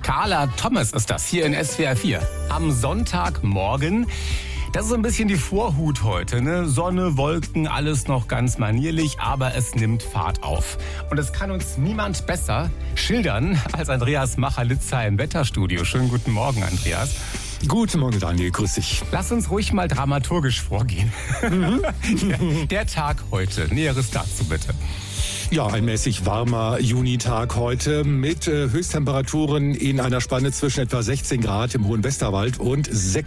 Carla Thomas ist das hier in SWR 4. Am Sonntagmorgen. Das ist so ein bisschen die Vorhut heute, ne? Sonne, Wolken, alles noch ganz manierlich, aber es nimmt Fahrt auf. Und es kann uns niemand besser schildern als Andreas Machalitza im Wetterstudio. Schönen guten Morgen, Andreas. Guten Morgen, Daniel. Grüß dich. Lass uns ruhig mal dramaturgisch vorgehen. Der Tag heute. Näheres dazu bitte. Ja, ein mäßig warmer Junitag heute mit Höchsttemperaturen in einer Spanne zwischen etwa 16 Grad im Hohen Westerwald und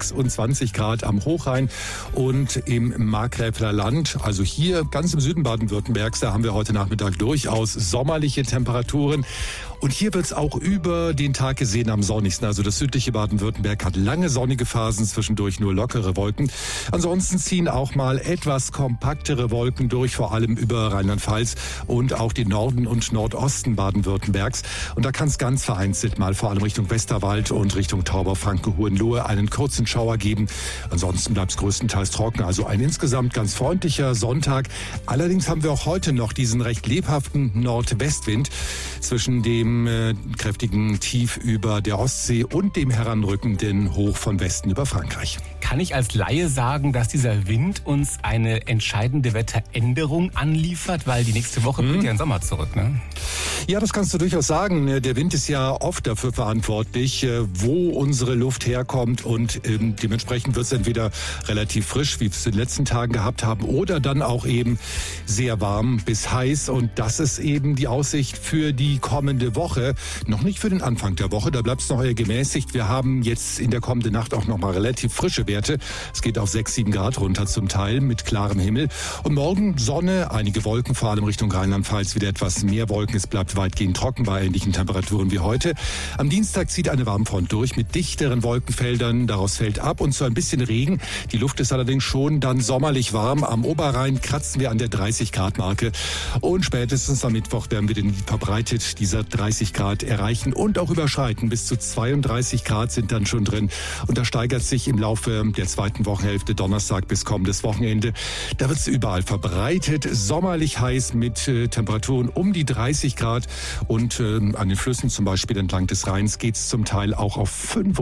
26 Grad am Hochrhein und im Markgräfler Land. Also hier ganz im Süden Baden-Württembergs, da haben wir heute Nachmittag durchaus sommerliche Temperaturen. Und hier wird es auch über den Tag gesehen am sonnigsten. Also das südliche Baden-Württemberg hat lange sonnige Phasen, zwischendurch nur lockere Wolken. Ansonsten ziehen auch mal etwas kompaktere Wolken durch, vor allem über Rheinland-Pfalz und auch den Norden und Nordosten Baden-Württembergs. Und da kann es ganz vereinzelt mal vor allem Richtung Westerwald und Richtung Tauber-Franken-Hohenlohe einen kurzen Schauer geben. Ansonsten bleibt es größtenteils trocken. Also ein insgesamt ganz freundlicher Sonntag. Allerdings haben wir auch heute noch diesen recht lebhaften Nordwestwind zwischen dem kräftigen Tief über der Ostsee und dem heranrückenden Hoch von Westen über Frankreich. Kann ich als Laie sagen, dass dieser Wind uns eine entscheidende Wetteränderung anliefert? Weil die nächste Woche bringt ja den Sommer zurück, ne? Ja, das kannst du durchaus sagen. Der Wind ist ja oft dafür verantwortlich, wo unsere Luft herkommt. Und dementsprechend wird es entweder relativ frisch, wie wir es in den letzten Tagen gehabt haben, oder dann auch eben sehr warm bis heiß. Und das ist eben die Aussicht für die kommende Woche. Noch nicht für den Anfang der Woche, da bleibt es noch eher gemäßigt. Wir haben jetzt in der kommenden Nacht auch noch mal relativ frische Werte. Es geht auf 6, 7 Grad runter zum Teil mit klarem Himmel. Und morgen Sonne, einige Wolken, vor allem Richtung Rheinland-Pfalz wieder etwas mehr Wolken. Es bleibt weitgehend trocken bei ähnlichen Temperaturen wie heute. Am Dienstag zieht eine Warmfront durch mit dichteren Wolkenfeldern. Daraus fällt ab und so ein bisschen Regen. Die Luft ist allerdings schon dann sommerlich warm. Am Oberrhein kratzen wir an der 30-Grad-Marke. Und spätestens am Mittwoch werden wir den verbreitet dieser 30 Grad erreichen und auch überschreiten. Bis zu 32 Grad sind dann schon drin. Und das steigert sich im Laufe der zweiten Wochenhälfte, Donnerstag bis kommendes Wochenende. Da wird es überall verbreitet. Sommerlich heiß mit Temperaturen um die 30 Grad. Und an den Flüssen, zum Beispiel entlang des Rheins, geht es zum Teil auch auf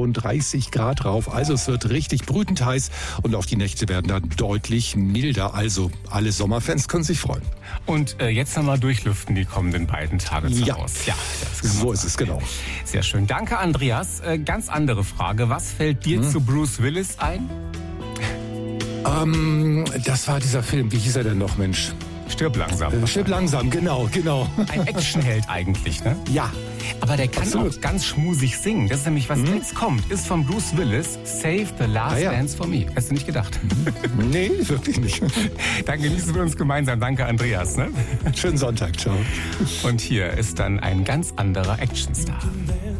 35 Grad rauf. Also es wird richtig brütend heiß und auch die Nächte werden dann deutlich milder. Also alle Sommerfans können sich freuen. Und jetzt nochmal durchlüften die kommenden beiden Tage zu Hause. Ja, so ist es, genau. Sehr schön. Danke, Andreas. Ganz andere Frage. Was fällt dir zu Bruce Willis ein? Das war dieser Film. Wie hieß er denn noch, Mensch? Stirb langsam. Stirb langsam, genau. Ein Actionheld eigentlich, ne? Ja. Aber der kann auch ganz schmusig singen. Das ist nämlich, was jetzt kommt, ist von Bruce Willis, Save the Last Dance for Me. Hast du nicht gedacht? Nee, wirklich nicht. Dann genießen wir uns gemeinsam. Danke, Andreas. Ne? Schönen Sonntag, ciao. Und hier ist dann ein ganz anderer Actionstar.